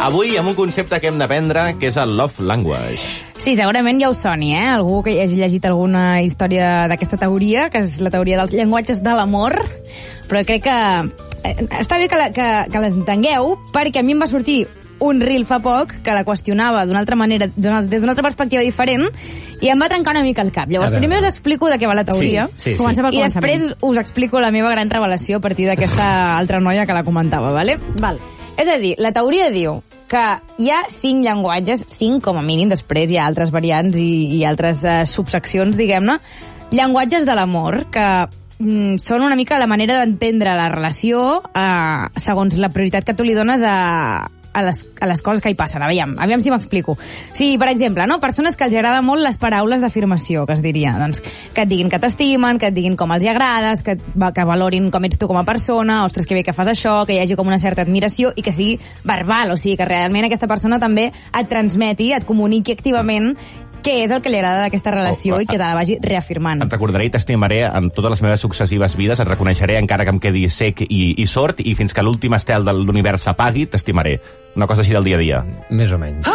Avui amb un concepte que hem d'aprendre, que és el love language. Sí, segurament ja us soni, Algú que hagi llegit alguna història d'aquesta teoria, que és la teoria dels llenguatges de l'amor, però crec que està bé que les entengueu, perquè a mi em va sortir un reel fa poc que la qüestionava d'una altra manera, des d'una altra perspectiva diferent, i em va trencar una mica el cap. Llavors, primer us explico de què va la teoria, sí. I després us explico la meva gran revelació a partir d'aquesta altra noia que la comentava, vale? Val. És a dir, la teoria diu que hi ha 5 llenguatges, 5 com a mínim, després hi ha altres variants i altres subseccions, diguem-ne, llenguatges de l'amor, que són una mica la manera d'entendre la relació segons la prioritat que tu li dones a les coses que hi passen. Aviam si m'explico. Si, per exemple, persones que els agrada molt les paraules d'afirmació, que es diria, doncs, que et diguin que t'estimen, que et diguin com els hi agrades, que valorin com ets tu com a persona, ostres, que bé que fas això, que hi hagi com una certa admiració i que sigui verbal, o sigui, que realment aquesta persona també et transmeti, et comuniqui activament què és el que li agrada d'aquesta relació i que te la vagi reafirmant. Et recordaré i t'estimaré en totes les meves successives vides, et reconeixeré encara que em quedi sec i sord, i fins que l'últim estel de l'univers s'apagui, t'estimaré. Una cosa així del dia a dia. Més o menys.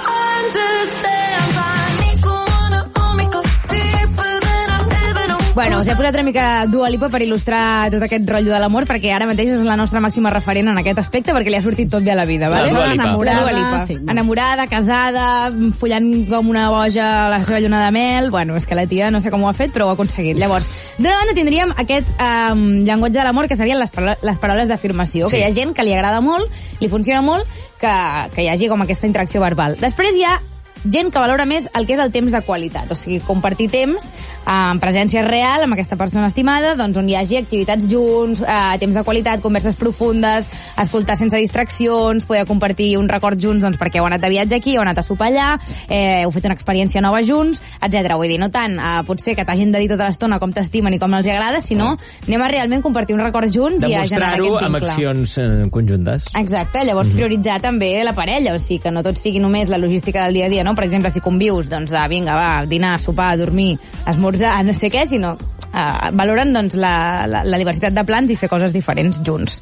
Bueno, us he posat una mica Dua Lipa per il·lustrar tot aquest rotllo de l'amor, perquè ara mateix és la nostra màxima referent en aquest aspecte, perquè li ha sortit tot bé a la vida, vale? Dua Lipa. Enamorada, sí. Enamorada, casada, follant com una boja a la seva lluna de mel. Bueno, és que la tia no sé com ho ha fet, però ho ha aconseguit. Llavors, d'una banda tindríem aquest llenguatge de l'amor, que serien les paraules d'afirmació, que hi ha gent que li agrada molt, li funciona molt, que hi hagi com aquesta interacció verbal. Després hi ha gent que valora més el que és el temps de qualitat, o sigui, compartir temps en presència real amb aquesta persona estimada, doncs on hi hagi activitats junts, temps de qualitat, converses profundes, escoltar sense distraccions, poder compartir un record junts, doncs perquè heu anat de viatge aquí, heu anat a sopar allà, heu fet una experiència nova junts, etc. Vull dir, no tant potser que t'hagin de dir tota l'estona com t'estimen i com els agrada, sinó anem a realment compartir un record junts i a generar aquest vincle. Demostrar-ho amb accions conjuntes. Exacte, llavors prioritzar també la parella, o sigui, que no tot sigui només la logística del dia a dia, no? Per exemple, si convius, doncs vinga, va, dinar, sopar, dormir, esmorzar, no sé què, sinó valoren doncs, la diversitat de plans i fer coses diferents junts.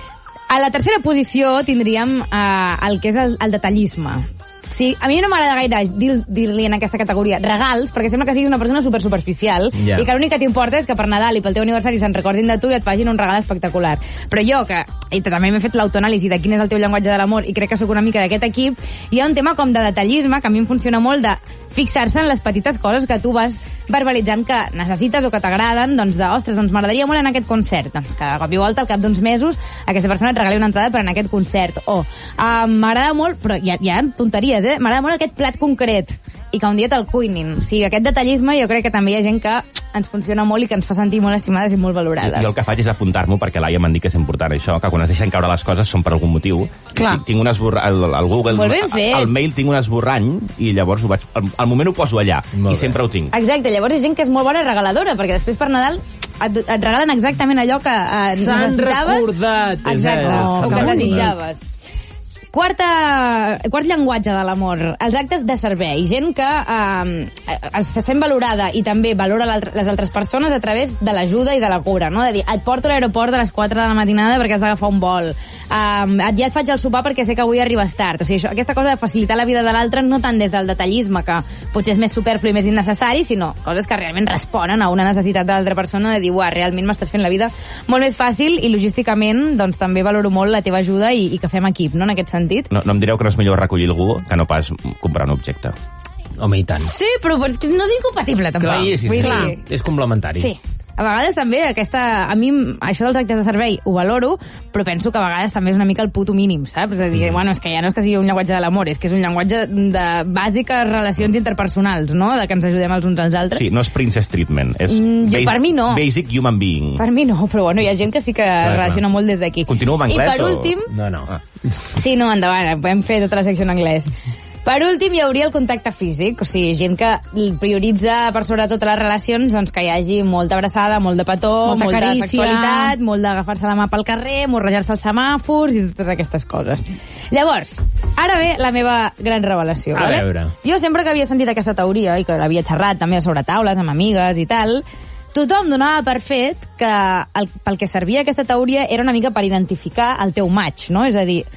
A la tercera posició tindríem el que és el detallisme. Sí, a mi no m'agrada gaire dir-li en aquesta categoria regals, perquè sembla que siguis una persona superficial i que l'únic que t'importa és que per Nadal i pel teu aniversari se'n recordin de tu i et facin un regal espectacular. Però jo, i també m'he fet l'autoanàlisi de quin és el teu llenguatge de l'amor i crec que sóc una mica d'aquest equip, hi ha un tema com de detallisme que a mi em funciona molt de fixar-se en les petites coses que tu vas verbalitzant que necessites o que t'agraden, doncs ostres, doncs m'agradaria molt anar a aquest concert. Doncs cada cop i volta, al cap d'uns mesos, aquesta persona et regali una entrada per anar a aquest concert. O m'agrada molt, però hi ha tonteries, m'agrada molt aquest plat concret i que un dia te'l cuinin. O sigui, aquest detallisme jo crec que també hi ha gent que ens funciona molt i que ens fa sentir molt estimades i molt valorades. Jo el que faig és apuntar-m'ho, perquè l'Aia m'han dit que és important això, que quan es deixen caure les coses són per algun motiu. Clar. Tinc un al Google, al mail tinc un esborrany i llavors ho vaig, al moment ho poso allà i sempre ho tinc. Exacte, llavors hi ha gent que és molt bona regaladora, perquè després per Nadal et regalen exactament allò que s'han necessitaves. Exacte, o que desitjaves. Quart llenguatge de l'amor, els actes de servei. Gent que se sent valorada i també valora les altres persones a través de l'ajuda i de la cura, no? De dir, et porto a l'aeroport a les 4 de la matinada perquè has d'agafar un vol. Ja et faig el sopar perquè sé que avui arribes tard. O sigui, aquesta cosa de facilitar la vida de l'altre no tant des del detallisme, que potser és més superflu i més innecessari, sinó coses que realment responen a una necessitat de l'altra persona de dir, realment m'estàs fent la vida molt més fàcil i logísticament doncs també valoro molt la teva ajuda i que fem equip, no? En aquest sentit. No em direu que no és millor recollir algú que no pas comprar un objecte. Home, i tant. Sí, però no és incompatible, tampoc. Clar, és complementari. Sí. A vegades també a mi això dels actes de servei ho valoro, però penso que a vegades també és una mica el puto mínim, saps? És a dir, bueno, és que ja no és que sigui un llenguatge de l'amor, és que és un llenguatge de bàsiques relacions interpersonals, no? De que ens ajudem els uns als altres. Sí, no és princess treatment, és per mi no. Basic human being. Per mi no, però bueno, hi ha gent que sí que relaciona molt des d'aquí. Continuo amb anglès? I per últim... No. Sí, no, endavant, podem fer tota la secció en anglès. Per últim, hi hauria el contacte físic, o sigui, gent que prioritza per sobre totes les relacions doncs, que hi hagi molta abraçada, molt de petó, molta sexualitat, molt d'agafar-se la mà pel carrer, morrejar-se els semàfors i totes aquestes coses. Llavors, ara ve la meva gran revelació. A veure. Jo sempre que havia sentit aquesta teoria i que l'havia xerrat també sobre taules amb amigues i tal, tothom donava per fet que pel que servia aquesta teoria era una mica per identificar el teu match, no? És a dir,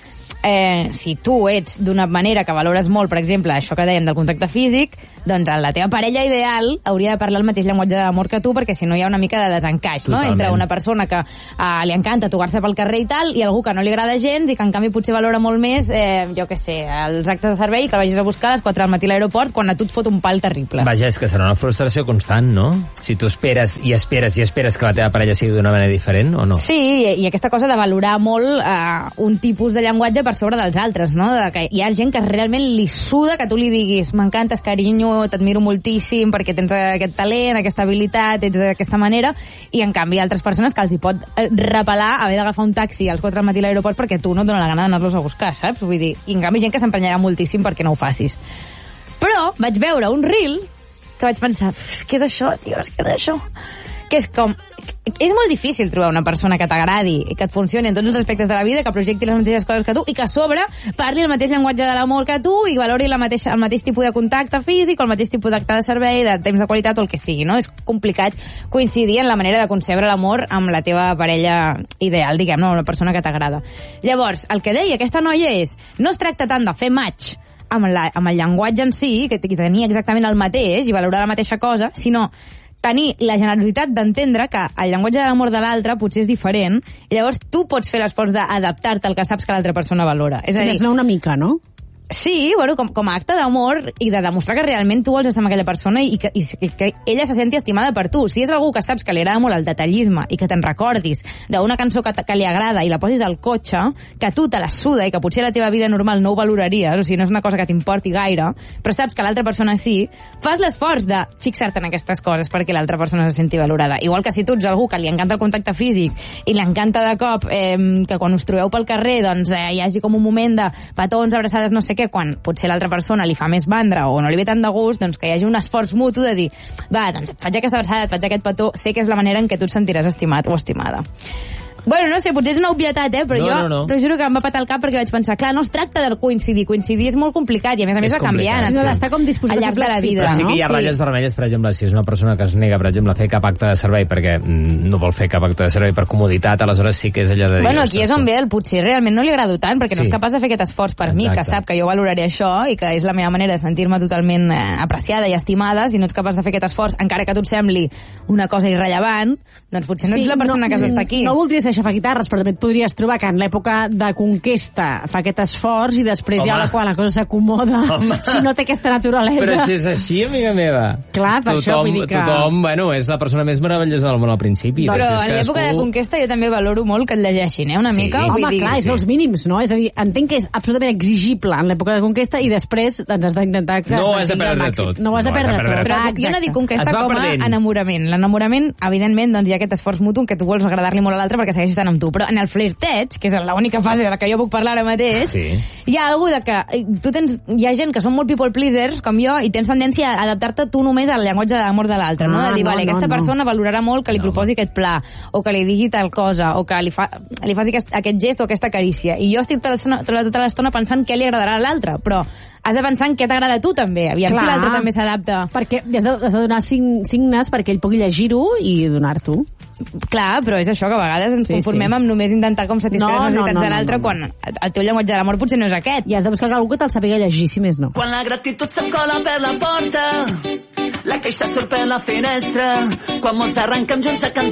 si tu ets d'una manera que valores molt, per exemple, això que dèiem del contacte físic, doncs la teva parella ideal hauria de parlar el mateix llenguatge d'amor que tu, perquè si no hi ha una mica de desencaix, no? Entre una persona que li encanta tocar-se pel carrer i tal, i algú que no li agrada gens i que en canvi potser valora molt més, jo què sé, els actes de servei, que el vagis a buscar a les 4 del matí a l'aeroport quan a tu et fot un pal terrible. Vaja, és que serà una frustració constant, no? Si tu esperes i esperes i esperes que la teva parella sigui d'una manera diferent, o no? Sí, i aquesta cosa de valorar molt un tipus de llenguatge per sobre dels altres, no? Que hi ha gent que realment li suda que tu li diguis m'encantes, carinyo, t'admiro moltíssim perquè tens aquest talent, aquesta habilitat, ets d'aquesta manera, i en canvi altres persones que els hi pot repelar haver d'agafar un taxi als 4 del matí a l'aeroport perquè tu no et dona la gana d'anar-los a buscar, saps? Vull dir, i en canvi gent que s'emprenyarà moltíssim perquè no ho facis. Però vaig veure un reel que vaig pensar, què és això, tio, què és això? Que és com... És molt difícil trobar una persona que t'agradi i que et funcioni en tots els aspectes de la vida, que projecti les mateixes coses que tu i que a sobre parli el mateix llenguatge de l'amor que tu i valori el mateix tipus de contacte físic o el mateix tipus d'acte de servei, de temps de qualitat o el que sigui, no? És complicat coincidir en la manera de concebre l'amor amb la teva parella ideal, diguem-ne, una persona que t'agrada. Llavors, el que deia aquesta noia és, no es tracta tant de fer match amb el llenguatge en si, que tenir exactament el mateix i valorar la mateixa cosa, sinó tenir la generositat d'entendre que el llenguatge de l'amor de l'altre potser és diferent i llavors tu pots fer l'esforç d'adaptar-te al que saps que l'altra persona valora. És a dir, una mica, no? Sí, bueno, com a acte d'amor i de demostrar que realment tu vols estar amb aquella persona i que ella se senti estimada per tu. Si és algú que saps que li agrada molt el detallisme i que te'n recordis d'una cançó que li agrada i la posis al cotxe, que tu te la suda i que potser a la teva vida normal no ho valoraries, o sigui, no és una cosa que t'importi gaire, però saps que l'altra persona sí, fas l'esforç de fixar-te en aquestes coses perquè l'altra persona se senti valorada. Igual que si tu ets algú que li encanta el contacte físic i li encanta de cop que quan us trobeu pel carrer doncs hi hagi com un moment de petons, abraçades, no sé què, quan potser l'altra persona li fa més mandra o no li ve tant de gust, doncs que hi hagi un esforç mutu de dir, va, doncs et faig aquesta abraçada, et faig aquest petó, sé que és la manera en què tu et sentiràs estimat o estimada. Bueno, no sé, potser és una obvietat, però jo t'ho juro que em va patar el cap perquè vaig pensar, clar, no es tracta de coincidir és molt complicat i a més va canviant. Sinó d'estar com disposat al llarg de la vida. Però sí que hi ha ratlles vermelles, per exemple, si és una persona que es nega, per exemple, a fer cap acte de servei perquè no vol fer cap acte de servei per comoditat, aleshores sí que és allò de dir... Bueno, aquí és on ve el potser realment no li agrado tant perquè no és capaç de fer aquest esforç per mi, que sap que jo valoraré això i que és la meva manera de sentir-me totalment apreciada i estimada. Si no ets capaç de fer aquest esforç, encara que a tu et sembli una cosa irrellevant, doncs potser no ets la persona que has d'estar aquí. No voldria ser xafaguitarres, però també et podries trobar que en l'època de conquesta fa aquest esforç i després ja quan la cosa s'acomoda, si no té aquesta naturalesa. Però si és així, amiga meva. Clar, per això vull dir que... Tothom, bueno, és la persona més meravellosa del món al principi. Però en l'època de conquesta jo també valoro molt que et llegeixin, una mica. Home, clar, és els mínims, no? És a dir, entenc que és absolutament exigible en l'època de conquesta i després doncs has d'intentar que... No ho has de perdre tot. No ho has de perdre tot. Però jo no dic conquesta com a enamorament. L'enamorament, evidentment, doncs hi ha aquest esforç mutu en què tu vols agradar-li molt a l'altre perquè segueixis estant amb tu. Però en el flirteig, que és l'única fase de la que jo puc parlar ara mateix, hi ha algú de que hi ha gent que són molt people pleasers, com jo, i tens tendència a adaptar-te tu només al llenguatge de l'amor de l'altre, no? De dir, vale, aquesta persona valorarà molt que li proposi aquest pla, o que li digui tal cosa, o que li faci aquest gest o aquesta carícia. I jo estic tota l'estona pensant què li agradarà a l'altre, però has de pensar en què t'agrada a tu també, aviam si l'altre també s'adapta. Perquè has de donar signes perquè ell pugui llegir-ho i donar-t'ho. Clar, però és això, que a vegades ens conformem amb només intentar com satisfer les necessitats de l'altre quan el teu llenguatge de l'amor potser no és aquest. I has de buscar algú que te'l sàpiga llegir, si més no. Quan la gratitud se'm cola per la porta, la queixa surt per la finestra, quan molts arrenquem junts a cantar